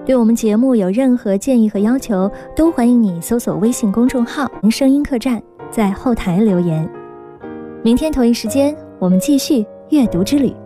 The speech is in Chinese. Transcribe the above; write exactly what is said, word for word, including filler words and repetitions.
对我们节目有任何建议和要求，都欢迎你搜索微信公众号声音客栈，在后台留言。明天同一时间我们继续阅读之旅。